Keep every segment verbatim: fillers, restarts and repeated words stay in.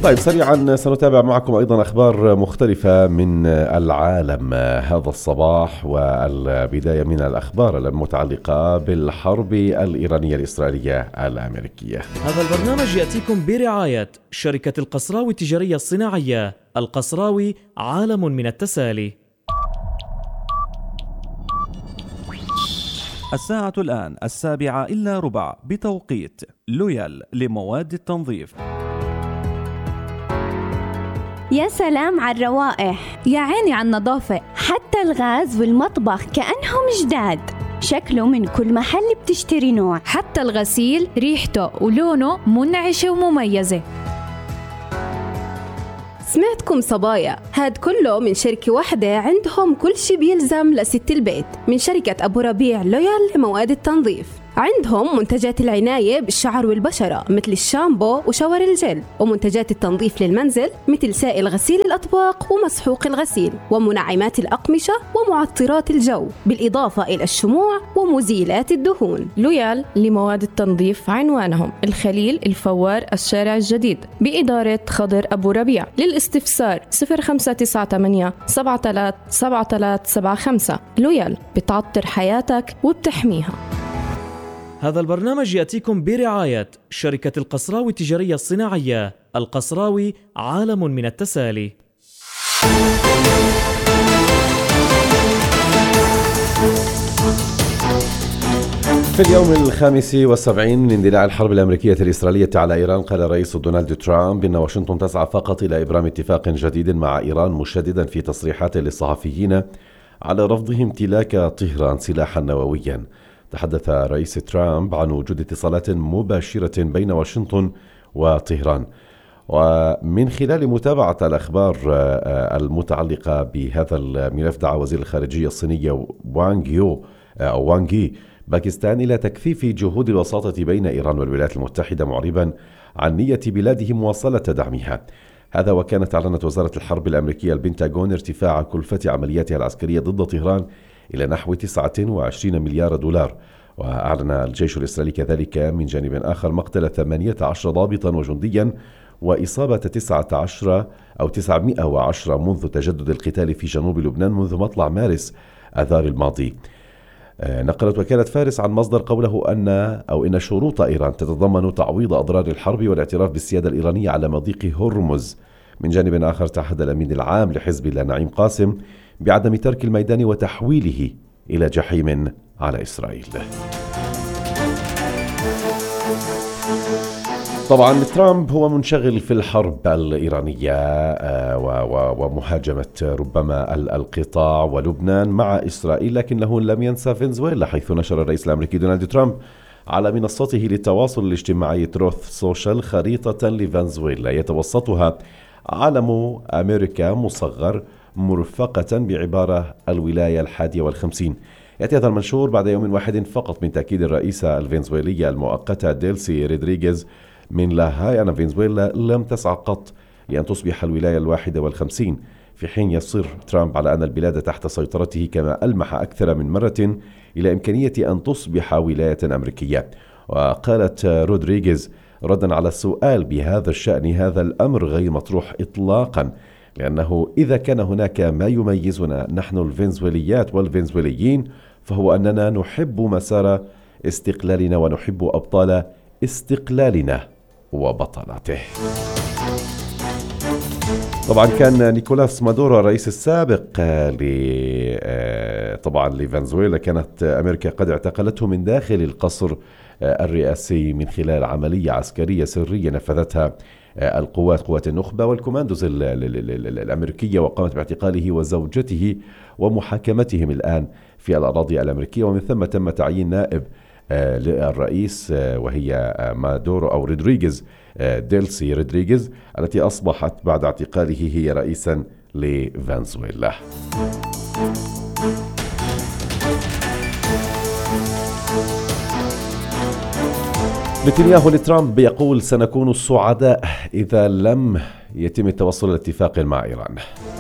طيب سريعا سنتابع معكم أيضا أخبار مختلفة من العالم هذا الصباح، والبداية من الأخبار المتعلقة بالحرب الإيرانية الإسرائيلية الأمريكية. هذا البرنامج يأتيكم برعاية شركة القصراوي التجارية الصناعية. القصراوي عالم من التسالي. الساعة الآن السابعة إلا ربع بتوقيت لويال لمواد التنظيف. يا سلام على الروائح، يا عيني على النظافة، حتى الغاز والمطبخ كأنهم جداد. شكله من كل محل بتشتري نوع، حتى الغسيل ريحته ولونه منعشة ومميزة. سمعتكم صبايا، هاد كله من شركة واحدة عندهم كل شي بيلزم لست البيت، من شركة أبو ربيع لويال لمواد التنظيف. عندهم منتجات العناية بالشعر والبشرة مثل الشامبو وشاور الجل، ومنتجات التنظيف للمنزل مثل سائل غسيل الأطباق ومسحوق الغسيل، ومنعمات الأقمشة ومعطرات الجو، بالإضافة إلى الشموع ومزيلات الدهون. لويال لمواد التنظيف عنوانهم الخليل الفوار الشارع الجديد بإدارة خضر أبو ربيع. للاستفسار صفر خمسة تسعة ثمانية سبعة ثلاثة سبعة ثلاثة سبعة خمسة. لويال بتعطر حياتك وبتحميها. هذا البرنامج يأتيكم برعاية شركة القصراوي التجارية الصناعية. القصراوي عالم من التسالي. في اليوم الخامس والسبعين من اندلاع الحرب الأمريكية الإسرائيلية على إيران، قال الرئيس دونالد ترامب إن واشنطن تسعى فقط إلى إبرام اتفاق جديد مع إيران، مشددا في تصريحات للصحفيين على رفضه امتلاك طهران سلاحا نوويا. تحدث الرئيس ترامب عن وجود اتصالات مباشرة بين واشنطن وطهران، ومن خلال متابعة الأخبار المتعلقة بهذا الملف دعا وزير الخارجية الصيني وانغ يو أو وانغي باكستان إلى تكثيف جهود الوساطة بين إيران والولايات المتحدة، معربا عن نية بلاده مواصلة دعمها. هذا وكانت أعلنت وزارة الحرب الأمريكية البنتاغون ارتفاع كلفة عملياتها العسكرية ضد طهران إلى نحو تسعة وعشرين مليار دولار. وأعلن الجيش الإسرائيلي كذلك من جانب آخر مقتل ثمانية عشر ضابطا وجنديا وإصابة تسعة عشر أو تسعمائة وعشرة منذ تجدد القتال في جنوب لبنان منذ مطلع مارس آذار الماضي. نقلت وكالة فارس عن مصدر قوله أن أو إن شروط إيران تتضمن تعويض أضرار الحرب والاعتراف بالسيادة الإيرانية على مضيق هرمز. من جانب آخر تعهد الأمين العام لحزب الله نعيم قاسم بعدم ترك الميدان وتحويله إلى جحيم على إسرائيل. طبعا ترامب هو منشغل في الحرب الإيرانية ومهاجمة ربما القطاع ولبنان مع إسرائيل، لكنه لم ينسى فنزويلا، حيث نشر الرئيس الأمريكي دونالد ترامب على منصته للتواصل الاجتماعي تروث سوشيال خريطة لفنزويلا يتوسطها علم أمريكا مصغر مرفقة بعبارة الولاية الحادية والخمسين. يأتي هذا المنشور بعد يوم واحد فقط من تأكيد الرئيسة الفنزويلية المؤقتة ديلسي رودريغيز من لاهاي أن فنزويلا لم تسعى قط لأن تصبح الولاية الواحدة والخمسين، في حين يصر ترامب على أن البلاد تحت سيطرته، كما ألمح أكثر من مرة إلى إمكانية أن تصبح ولاية أمريكية. وقالت رودريغيز ردا على السؤال بهذا الشأن: هذا الأمر غير مطروح إطلاقا، لأنه إذا كان هناك ما يميزنا نحن الفنزويليات والفنزويليين فهو أننا نحب مسار استقلالنا ونحب أبطال استقلالنا وبطلاته. طبعا كان نيكولاس مادورو الرئيس السابق ل طبعا لفنزويلا كانت أمريكا قد اعتقلته من داخل القصر الرئاسي من خلال عملية عسكرية سرية نفذتها القوات قوات النخبة والكوماندوز الأمريكية، وقامت باعتقاله وزوجته ومحاكمتهم الآن في الأراضي الأمريكية. ومن ثم تم تعيين نائب للرئيس وهي مادورو أو رودريغيز، ديلسي رودريغيز، التي أصبحت بعد اعتقاله هي رئيسا لفنزويلا. نتنياهو لترامب يقول: سنكون السعداء إذا لم يتم التوصل لاتفاق مع إيران.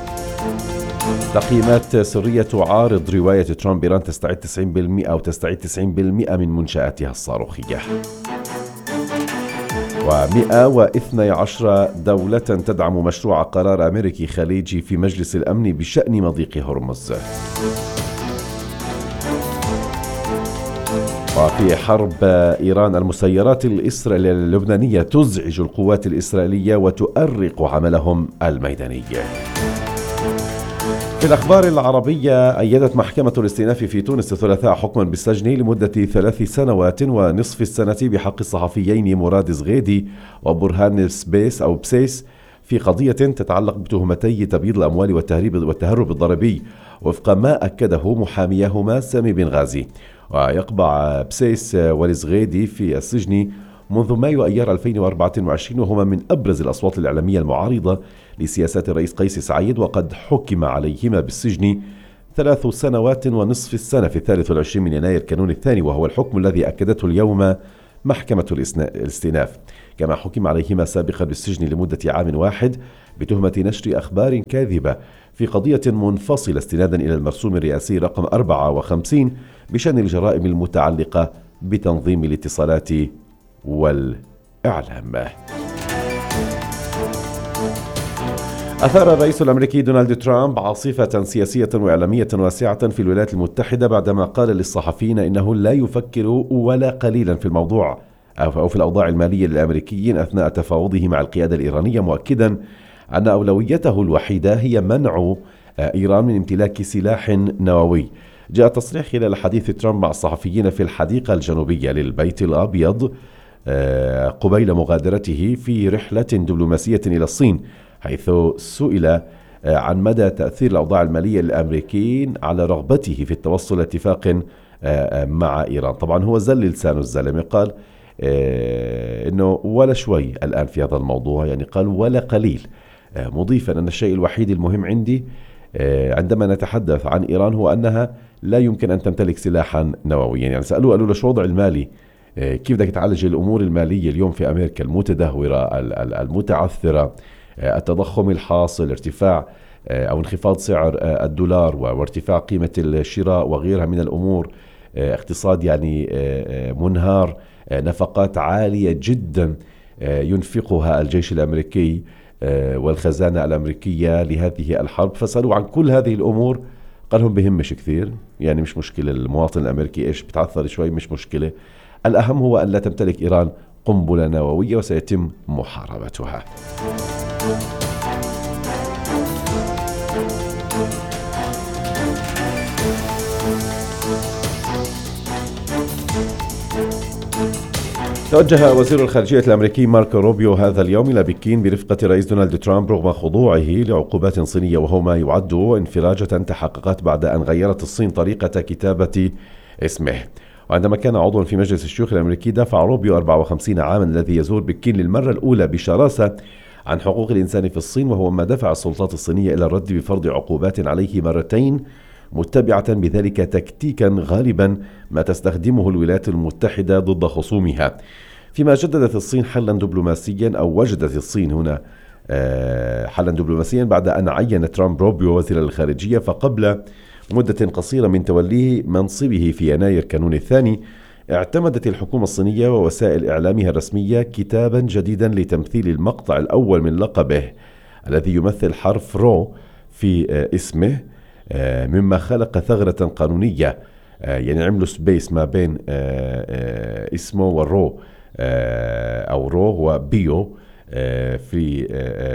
تقييمات سرية تعارض رواية ترامب إيران تستعيد تسعين بالمئة أو تستعيد تسعين بالمئة من منشآتها الصاروخية. ومئة واثني عشر دولة تدعم مشروع قرار أمريكي خليجي في مجلس الأمن بشأن مضيق هرمز. وفي حرب إيران المسيرات الإسرائيلية اللبنانية تزعج القوات الإسرائيلية وتؤرق عملهم الميداني. في الأخبار العربية، أيدت محكمة الاستئناف في تونس الثلاثاء حكما بالسجن لمدة ثلاث سنوات ونصف السنة بحق الصحفيين مراد زغيدي وبرهان سبيس أو بسيس في قضية تتعلق بتهمتي تبييض الأموال والتهريب والتهرب الضريبي، وفق ما أكده محاميهما سامي بن غازي. ويقبع بسيس والزغيدي في السجن منذ مايو أيار ألفين وأربعة وعشرين، وهما من أبرز الأصوات الإعلامية المعارضة لسياسات الرئيس قيس سعيد، وقد حكم عليهما بالسجن ثلاث سنوات ونصف السنة في الثالث والعشرين من يناير كانون الثاني، وهو الحكم الذي أكدته اليوم محكمة الاستئناف. كما حكم عليهما سابقا بالسجن لمدة عام واحد بتهمة نشر أخبار كاذبة في قضية منفصلة استنادا إلى المرسوم الرئاسي رقم أربعة وخمسين بشأن الجرائم المتعلقة بتنظيم الاتصالات والإعلام. أثار الرئيس الأمريكي دونالد ترامب عاصفة سياسية وإعلامية واسعة في الولايات المتحدة بعدما قال للصحفيين إنه لا يفكر ولا قليلا في الموضوع أو في الأوضاع المالية للأمريكيين أثناء تفاوضه مع القيادة الإيرانية، مؤكدا أن أولويته الوحيدة هي منع إيران من امتلاك سلاح نووي. جاء التصريح خلال حديث ترامب مع الصحفيين في الحديقة الجنوبية للبيت الأبيض قبيل مغادرته في رحلة دبلوماسية إلى الصين، حيث سئل عن مدى تأثير الأوضاع المالية للأمريكيين على رغبته في التوصل لاتفاق مع إيران. طبعا هو زل لسانه الزلمة، قال إنه ولا شوي الآن في هذا الموضوع، يعني قال ولا قليل، مضيفا أن الشيء الوحيد المهم عندي عندما نتحدث عن إيران هو أنها لا يمكن أن تمتلك سلاحا نوويا. يعني سألوه قالوا له شو وضع المالي، كيف بدك تعالج الأمور المالية اليوم في أمريكا المتدهورة المتعثرة، التضخم الحاصل، ارتفاع أو انخفاض سعر الدولار وارتفاع قيمة الشراء وغيرها من الأمور، اقتصاد يعني منهار، نفقات عالية جدا ينفقها الجيش الأمريكي والخزانة الأمريكية لهذه الحرب. فسألوا عن كل هذه الأمور، قال لهم بهمش كثير، يعني مش مشكلة المواطن الأمريكي إيش بتعثر شوي، مش مشكلة، الأهم هو أن لا تمتلك إيران قنبلة نووية وسيتم محاربتها. توجه وزير الخارجية الأمريكي ماركو روبيو هذا اليوم إلى بكين برفقة الرئيس دونالد ترامب رغم خضوعه لعقوبات صينية، وهو ما يعد انفراجة تحققت بعد أن غيرت الصين طريقة كتابة اسمه. وعندما كان عضوا في مجلس الشيوخ الأمريكي، دافع روبيو أربعة وخمسين عاما الذي يزور بكين للمرة الأولى بشراسة عن حقوق الإنسان في الصين، وهو ما دفع السلطات الصينية إلى الرد بفرض عقوبات عليه مرتين، متبعة بذلك تكتيكا غالبا ما تستخدمه الولايات المتحدة ضد خصومها. فيما جددت الصين حلا دبلوماسيا أو وجدت الصين هنا حلا دبلوماسيا بعد أن عين ترامب روبيو وزير الخارجية، فقبل مدة قصيرة من توليه منصبه في يناير كانون الثاني اعتمدت الحكومة الصينية ووسائل إعلامها الرسمية كتابا جديدا لتمثيل المقطع الأول من لقبه الذي يمثل حرف رو في اسمه، مما خلق ثغرة قانونية. يعني عملوا سبيس ما بين اسمه والرو أو رو وبيو في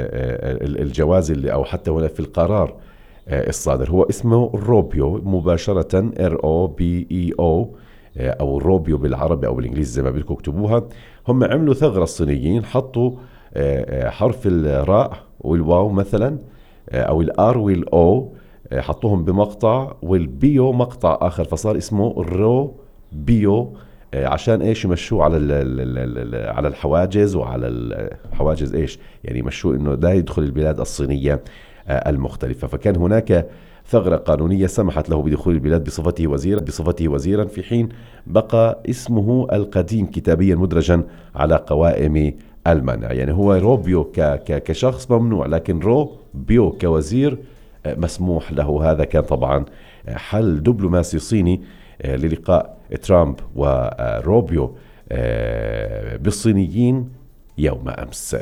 الجواز اللي أو حتى هنا في القرار الصادر، هو اسمه روبيو مباشرة ار او بي اي او أو روبيو بالعربي أو بالإنجليزي زي ما بدكم اكتبوها. هم عملوا ثغرة الصينيين، حطوا حرف الراء والواو مثلا أو الار والأو، حطوهم بمقطع، والبيو مقطع آخر، فصار اسمه رو بيو عشان ايش يمشوه على على الحواجز وعلى الحواجز ايش يعني يمشوه انه لا يدخل البلاد الصينية المختلفة. فكان هناك ثغرة قانونية سمحت له بدخول البلاد بصفته وزيرا بصفته وزيرا في حين بقى اسمه القديم كتابيا مدرجا على قوائم المنع. يعني هو روبيو كشخص ممنوع، لكن رو بيو كوزير مسموح له. هذا كان طبعا حل دبلوماسي صيني للقاء ترامب وروبيو بالصينيين يوم أمس.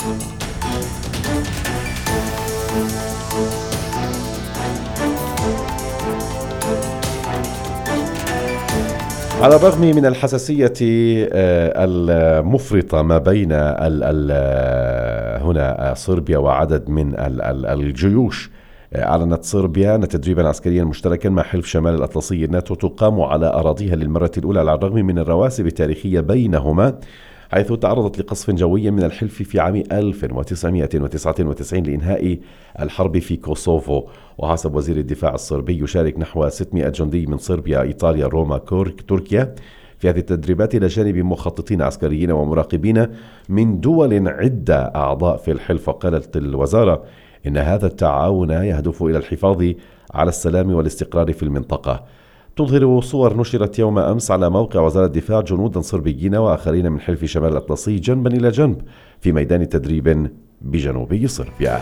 على الرغم من الحساسية المفرطة ما بين ال ال هنا صربيا وعدد من ال ال الجيوش، أعلنت صربيا أن تدريبا عسكريا مشتركا مع حلف شمال الأطلسي الناتو تقام على أراضيها للمرة الأولى على الرغم من الرواسب التاريخية بينهما، حيث تعرضت لقصف جوي من الحلف في عام ألف وتسعمائة وتسعة وتسعين لإنهاء الحرب في كوسوفو. وحسب وزير الدفاع الصربي يشارك نحو ستمائة جندي من صربيا، إيطاليا، روما، تركيا في هذه التدريبات إلى جانب مخططين عسكريين ومراقبين من دول عدة أعضاء في الحلف. وقالت الوزارة إن هذا التعاون يهدف إلى الحفاظ على السلام والاستقرار في المنطقة. تظهر صور نشرت يوم أمس على موقع وزارة الدفاع جنودا صربيين وآخرين من حلف شمال الأطلسي جنبا إلى جنب في ميدان تدريب بجنوب صربيا.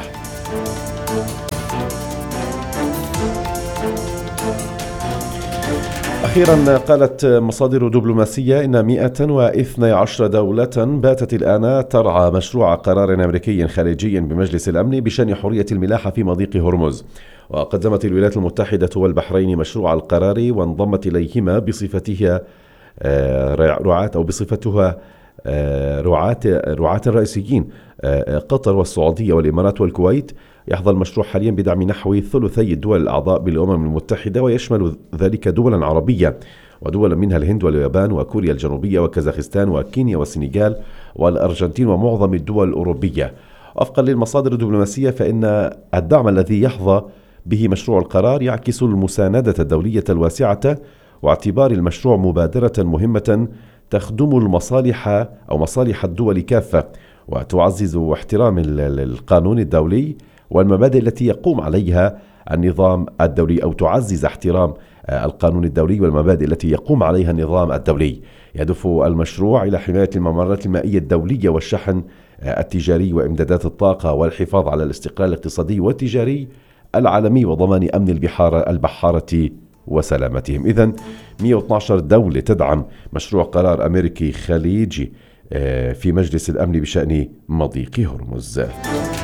أخيرا قالت مصادر دبلوماسية إن مئة واثني عشر دولة باتت الآن ترعى مشروع قرار أمريكي خارجي بمجلس الأمن بشأن حرية الملاحة في مضيق هرمز. وقدمت الولايات المتحدة والبحرين مشروع القرار وانضمت إليهما بصفتها رعاة أو بصفتها رعاة رعاة رئيسيين قطر والسعودية والإمارات والكويت. يحظى المشروع حاليا بدعم نحو ثلثي الدول الأعضاء بالأمم المتحدة، ويشمل ذلك دولا عربية ودولا منها الهند واليابان وكوريا الجنوبية وكازاخستان وكينيا والسنغال والأرجنتين ومعظم الدول الأوروبية. وفقا للمصادر الدبلوماسية فإن الدعم الذي يحظى به مشروع القرار يعكس المساندة الدولية الواسعة، واعتبار المشروع مبادرة مهمة تخدم المصالح أو مصالح الدول كافة، وتعزز احترام القانون الدولي والمبادئ التي يقوم عليها النظام الدولي، أو تعزز احترام القانون الدولي والمبادئ التي يقوم عليها النظام الدولي. يهدف المشروع إلى حماية الممرات المائية الدولية والشحن التجاري وإمدادات الطاقة والحفاظ على الاستقرار الاقتصادي والتجاري العالمي وضمان أمن البحار البحارة وسلامتهم. إذن مئة واثني عشر دولة تدعم مشروع قرار أمريكي خليجي في مجلس الأمن بشأن مضيق هرمز.